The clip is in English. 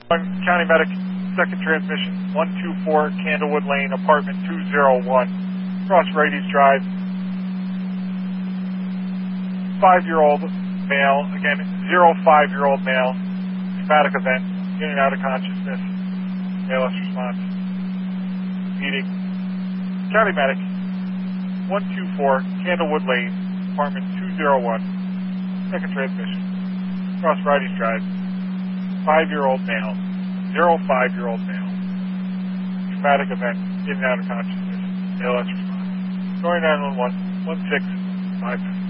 County Medic, second transmission, 124 Candlewood Lane, apartment 201, Cross Radies Drive. 5-year-old male, again, 05-year-old male, traumatic event, in and out of consciousness, ALS response, repeating. County Medic, 124 Candlewood Lane, apartment 201, second transmission, Cross Radies Drive. 5-year-old male, 05-year-old male, traumatic event, in and out of consciousness, ALS response. Story 911, 1655.